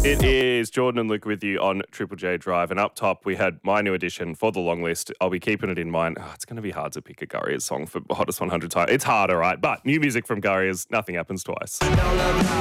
It is Jordan and Luke with you on Triple J Drive. And up top, we had my new addition for the long list. I'll be keeping it in mind. Oh, it's going to be hard to pick a Gurriers song for Hottest 100 times. It's hard, all right. But new music from Gurriers, nothing happens twice.